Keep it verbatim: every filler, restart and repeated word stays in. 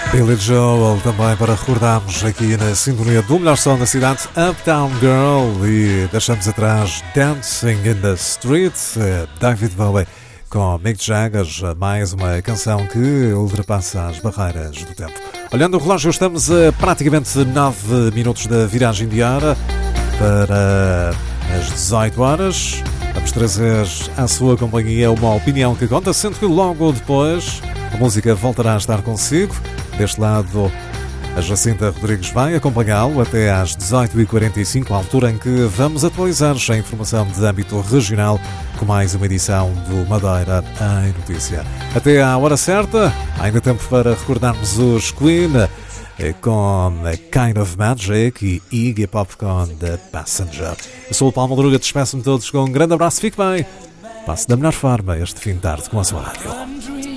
Billy Joel também para recordarmos aqui na sintonia do melhor som da cidade, Uptown Girl, e deixamos atrás Dancing in the Street, David Bowie com Mick Jagger, mais uma canção que ultrapassa as barreiras do tempo. Olhando o relógio, estamos a praticamente nove minutos da viragem de hora para as dezoito horas. Vamos trazer à sua companhia uma opinião que conta, sendo que logo depois a música voltará a estar consigo. Deste lado, a Jacinta Rodrigues vai acompanhá-lo até às dezoito e quarenta e cinco, a altura em que vamos atualizar a informação de âmbito regional com mais uma edição do Madeira em Notícia. Até à hora certa, ainda tempo para recordarmos os Queen com Kind of Magic e Iggy Pop com The Passenger. Eu sou o Paulo Madruga, despeço-me todos com um grande abraço, fique bem, passe da melhor forma este fim de tarde com a sua rádio.